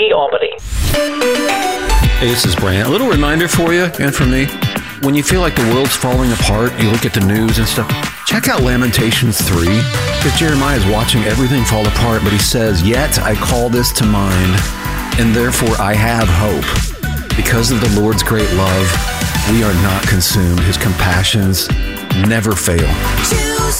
Albany, Albany. Hey, this is Brant. A little reminder for you and for me. When you feel like the world's falling apart, you look at the news and stuff, check out Lamentations 3. Because Jeremiah is watching everything fall apart, but he says, "Yet I call this to mind, and therefore I have hope. Because of the Lord's great love, we are not consumed. His compassions never fail."